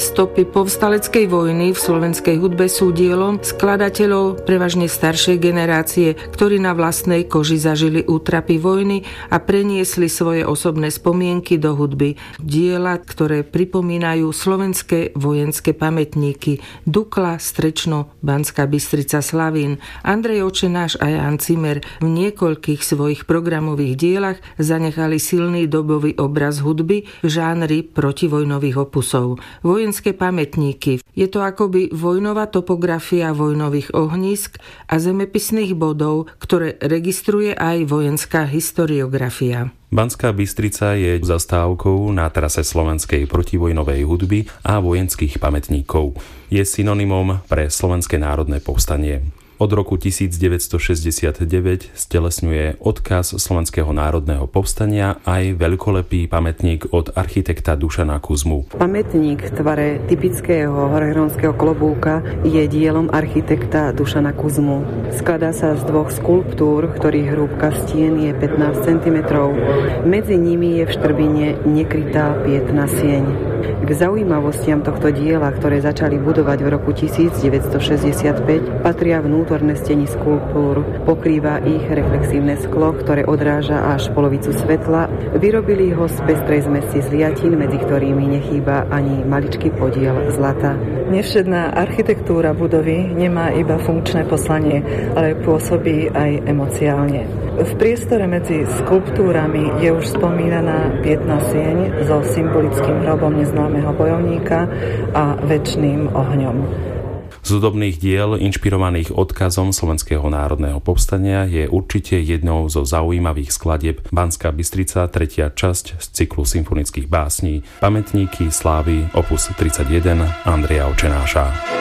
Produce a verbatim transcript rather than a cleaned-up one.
Stopy povstaleckej vojny v slovenskej hudbe sú dielom skladateľov prevažne staršej generácie, ktorí na vlastnej koži zažili útrapy vojny a preniesli svoje osobné spomienky do hudby. Diela, ktoré pripomínajú slovenské vojenské pamätníky Dukla, Strečno, Banská Bystrica, Slavín. Andrej Očenáš a Ján Cimer v niekoľkých svojich programových dielach zanechali silný dobový obraz hudby v žánri protivojnových opusov. Vojenské pamätníky. Je to akoby vojnová topografia vojnových ohnízk a zemepisných bodov, ktoré registruje aj vojenská historiografia. Banská Bystrica je zastávkou na trase slovenskej protivojnovej hudby a vojenských pamätníkov. Je synonymom pre Slovenské národné povstanie. Od roku devätnásťstošesťdesiatdeväť stelesňuje odkaz Slovenského národného povstania aj veľkolepý pamätník od architekta Dušana Kuzmu. Pamätník v tvare typického horehronského klobúka je dielom architekta Dušana Kuzmu. Skladá sa z dvoch skulptúr, ktorých hrúbka stien je pätnásť centimetrov. Medzi nimi je v štrbine nekrytá pietná sieň. K zaujímavostiam tohto diela, ktoré začali budovať v roku devätnásťstošesťdesiatpäť, patria vnútorné steny skulptúr. Pokrýva ich reflexívne sklo, ktoré odráža až polovicu svetla. Vyrobili ho z pestrej zmesi zliatin, medzi ktorými nechýba ani maličký podiel zlata. Nevšedná architektúra budovy nemá iba funkčné poslanie, ale pôsobí aj emociálne. V priestore medzi skulptúrami je už spomínaná pietná sieň so symbolickým hrobom neznámeho bojovníka a večným ohňom. Z hudobných diel inšpirovaných odkazom Slovenského národného povstania je určite jednou zo zaujímavých skladieb Banská Bystrica, tretia časť z cyklu symfonických básní Pamätníky slávy opus tridsaťjeden Andreja Očenáša.